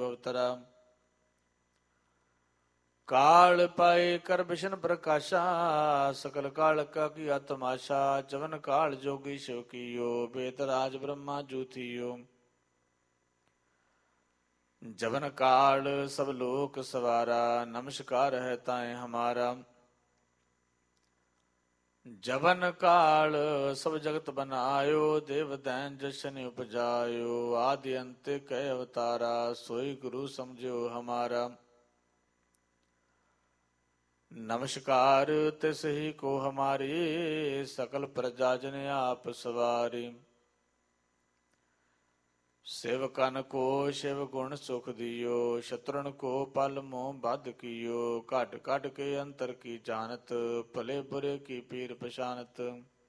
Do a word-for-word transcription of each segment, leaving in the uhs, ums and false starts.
ਅਵਤਰਾ। ਕਾਲ ਪਾਏ ਕਰ ਬਿਸ਼ਨ ਪ੍ਰਕਾਸ਼ਾ, ਸਕਲ ਕਾਲ ਕਾ ਕੀਆ ਤਮਾਸ਼ਾ। ਜਵਨ ਕਾਲ ਜੋਗੀ ਸ਼ਿਵ ਕੀਓ, ਬੇਦ ਰਾਜ ਬ੍ਰਹਮਾ ਜੂਥੀਓ। ਜਵਨ ਕਾਲ ਸਭ ਲੋਕ ਸਵਾਰਾ, ਨਮਸਕਾਰ ਹੈ ਤਾਏ ਹਮਾਰਾ। ਜਵਨ ਕਾਲ ਸਭ ਜਗਤ ਬਨਾਇਓ, ਦੇਵ ਦੈਨ ਜਸ਼ਨ ਉਪਜਾਇਓ। ਆਦਿ ਅੰਤ ਕੈ ਅਵਤਾਰਾ, ਸੋਈ ਗੁਰੂ ਸਮਝਿਓ ਹਮਾਰਾ। ਨਮਸਕਾਰ ਤਿਸ ਹੀ ਕੋ ਹਮਾਰੀ, ਸਕਲ ਪ੍ਰਜਾ ਜਨ ਆਪ ਸਵਾਰੀ। ਸੇਵਕਨ ਕੋ ਸ਼ਿਵ ਗੁਣ ਸੁਖ ਦਿਓ, ਸ਼ਤਰਨ ਕੋ ਪਲ ਮੋਹ ਬਧ ਕੀਓ। ਘਟ ਘਟ ਕੇ ਅੰਤਰ ਕੀ ਜਾਨਤ, ਭਲੇ ਬੁਰੇ ਕੀ ਪੀਰ ਪਛਾਨਤ।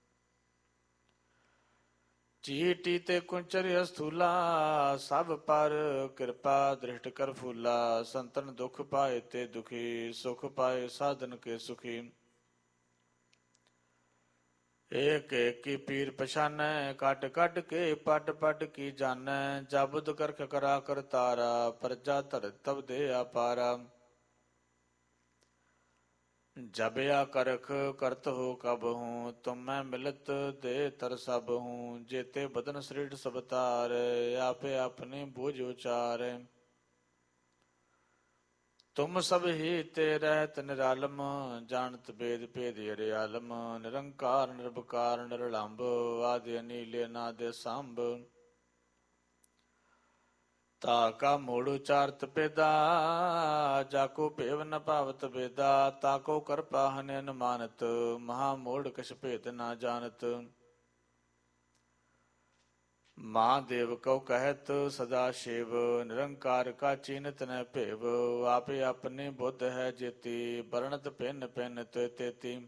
ਚੀਟੀ ਤੇ ਕੁੰਚਰ ਅਸਥੂਲਾ, ਸਭ ਪਰ ਕਿਰਪਾ ਦ੍ਰਿਸ਼ਟ ਕਰ ਫੂਲਾ। ਸੰਤਨ ਦੁਖ ਪਾਏ ਤੇ ਦੁਖੀ, ਸੁਖ ਪਾਏ ਸਾਧਨ ਕੇ ਸੁਖੀ। ਏਕ ਏਕ ਕੀ ਪੀਰ ਪਛਾਨੈ, ਕੱਟ ਕੱਟ ਕੇ ਪਟ ਪਟ ਕੀ ਜਾਨੈ। ਜਬੁਦ ਕਰਖ ਕਰਾ ਕਰ ਤਾਰਾ, ਪ੍ਰਜਾ ਧਰ ਤਬ ਦੇ ਆਪਾਰਾ। ਜਬਿਆ ਕਰਖ ਕਰਤ ਹੋ ਕਬ ਹੂੰ, ਤੁਮ ਮੈਂ ਮਿਲਤ ਦੇ ਤਰ ਸਭ ਹੂੰ। ਜੇਤੇ ਬਦਨ ਸ੍ਰਿੜ ਸਭ ਤਾਰ, ਆਪੇ ਆਪਨੇ ਬੂਝ ਉਚਾਰ। ਤੁਮ ਸਭ ਹੀ ਤੇ ਰਹਿਤ ਨਿਰਾਲਮ, ਜਾਣਤ ਬੇਦ ਭੇਦ ਅਰਿਆਲਮ। ਨਿਰੰਕਾਰ ਨਿਰਭਕਾਰ ਨਿਰਲੰਭ, ਆਦਿ ਅਨੀਲ ਅਨਾਦਿ ਸੰਭ। ਤਾ ਕਾ ਮੂੜ ਉਚਾਰਤ ਪੇਦਾ, ਜਾਕੋ ਭੇਵ ਨ ਭਾਵਤ ਬੇਦਾ। ਤਾਕੋ ਕਰਪਾ ਹਨ ਅਨੁਮਾਨਤ, ਮਹਾ ਮੂੜ ਕਛ ਭੇਦ ਨਾ ਜਾਣਤ। ਮਹਾਦੇਵ ਕਉ ਕਹਿਤ ਸਦਾ ਸ਼ਿਵ, ਨਿਰੰਕਾਰ ਕਾ ਚੀਨਤ ਨ ਭੇਵ। ਆਪੇ ਆਪਣੇ ਬੁੱਧ ਹੈ ਜੇਤੀ, ਬਰਣਤ ਭਿੰਨ ਭਿੰਨ ਤੇਤੀ।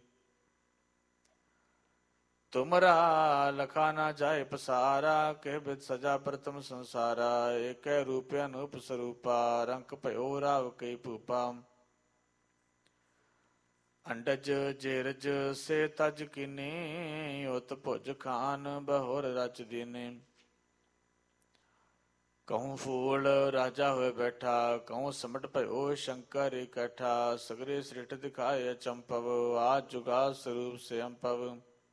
ਤੁਮਰਾ ਲਖਾ ਨਾ ਜਾਏ ਪਸਾਰਾ, ਕਹਿ ਬਿਦ ਸਜਾ ਪ੍ਰਤਮ ਸੰਸਾਰਾ। ਏਕੈ ਰੂਪ ਅਨੂਪ ਸਰੂਪਾ, ਰੰਕ ਭਇਓ ਰਾਵ ਕਈ ਭੂਪਾ। ਅੰਡਜ ਜੇਰਜ ਸੇ ਤਜ ਕੀਨੀ, ਉਤ ਭੁਜ ਖਾਨ ਬਹੁਰ ਰਚ ਦੀਨੇ। ਕਹੂੰ ਫੂਲ ਰਾਜਾ ਹੋਏ ਬੈਠਾ, ਕਹੂੰ ਸਮਟ ਭਇਓ ਸ਼ੰਕਰ ਇਕੱਠਾ। ਸਗਰੇ ਸ੍ਰਿਸ਼ਟ ਦਿਖਾਏ ਅਚੰਭਵ, ਆਦ ਜੁਗਾ ਸਰੂਪ ਸੇ ਅੰਭਵ।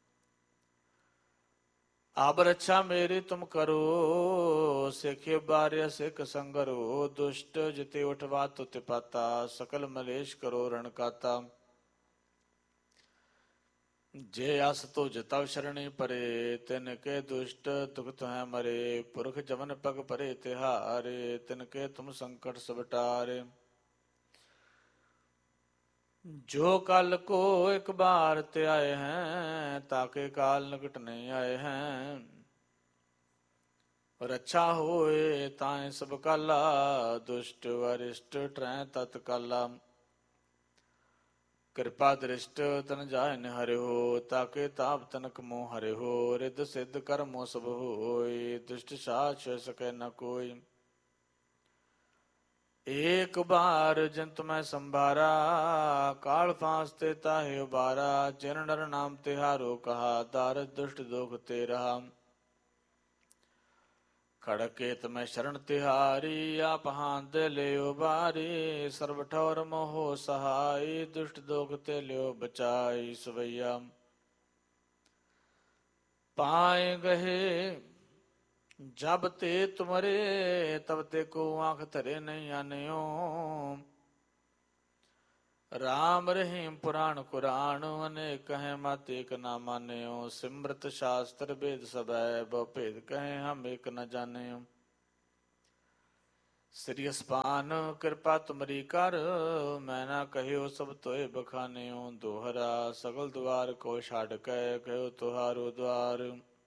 ਆਬ ਰੱਛਾ ਮੇਰੀ ਤੁਮ ਕਰੋ, ਸਿੱਖਿ ਬਾਰਿਆ ਸਿੱਖ ਸੰਗਰੋ। ਦੁਸ਼ਟ ਜਿਤੇ ਉਠਵਾ ਤੁਤ ਪਾਤਾ, ਸਕਲ ਮਲੇਸ਼ ਕਰੋ ਰਣ ਕਾਤਾ। ਜੇ ਅਸ ਤੁਜ ਤਵ ਸ਼ਰਣੀ ਪਰੇ, ਤਿਨ ਕੇ ਦੁਸ਼ਟ ਦੁਖ ਤੁਹੈ ਮਰੇ। ਪੁਰਖ ਜਮਨ ਪਗ ਭਰੇ ਤਿਹਾਰੇ, ਤਿਨ ਕੇ ਤੁਮ ਸੰਕਟ ਸਭ ਟਾਰੇ। ਜੋ ਕਲ ਕੋ ਇਕ ਬਾਰ ਤੇ ਆਏ ਹੈ, ਤਾਕੇ ਕਾਲ ਨਿਕਟ ਨਹੀਂ ਆਏ ਹੈ। ਰੱਛਾ ਹੋਏ ਤਾਏ ਸਭ ਕਾਲਾ, ਦੁਸ਼ਟ ਵਰਿਸ਼ਟ ਟਰੈ ਤਤ ਕਾਲਾ। ਕਿਰਪਾ ਦ੍ਰਿਸ਼ਟ ਤਨ ਜਾਇ ਨਿਹਰਿਓ, ਤਾਕੇ ਤਾਪ ਤਨਕ ਮੋਹ ਹਰਿਓ। ਰਿੱਧ ਸਿੱਧ ਕਰਮੋ ਸਭ ਹੋਇ, ਦੁਸ਼ਟ ਸਾਧ ਛੁਐ ਸਕੈ ਨ ਕੋਈ। ਏਕ ਬਾਰ ਜੰਤ ਮੈਂ ਸੰਭਾਰਾ, ਕਾਲ ਫਾਂਸ ਤੇ ਤਾਹੇ ਉਬਾਰਾ। ਜਿਨ ਨਰ ਨਾਮ ਤਿਹਾਰੋ ਕਹਾ, ਦਾਰਦ ਦੁਸ਼ਟ ਦੋਖ ਤੇ ਰਹਾ। ਖੜਕੇਤ ਮੈਂ ਸ਼ਰਨ ਤਿਹਾਰੀ, ਆਪ ਹਾਂਦ ਲਿਓ ਬਾਰੀ। ਸਰਬ ਠੌਰ ਮੋਹ ਸਹਾਈ, ਦੁਸ਼ਟ ਦੋਖ ਤੇ ਲਿਓ ਬਚਾਈ। ਸਵਈਆ ਪਾਏ ਗਏ ਜਬ ਤੇ ਤੁਮਰੇ, ਤਬ ਤੇ ਕੋ ਆਂਖ ਧਰੇ ਨਹੀਂ ਆਨਿਓ। ਰਾਮ ਰਹੀਮ ਪੁਰਾਣ ਕੁਰਾਨ, ਅਨੇਕ ਕਹੈ ਮਤ ਏਕ ਨਾ ਮਾਨਿਓ। ਸਿਮਰਤ ਸ਼ਾਸਤਰ ਭੇਦ ਸਭੈ, ਬਹੁ ਭੇਦ ਕਹੈ ਹਮ ਏਕ ਨ ਜਾਣਿਓ। ਸ੍ਰੀ ਅਸਪਾਨ ਕਿਰਪਾ ਤੁਮਰੀ ਕਰ, ਮੈਂ ਨਾ ਕਹਿਓ ਸਭ ਤੋਏ ਬਖਾਨਿਓ। ਦੋਹਰਾ ਸਗਲ ਦੁਆਰ ਕੋ ਛਾਡ ਕੇ, ਕਹਿਓ ਤੁਹਾਰੋ ਦੁਆਰ।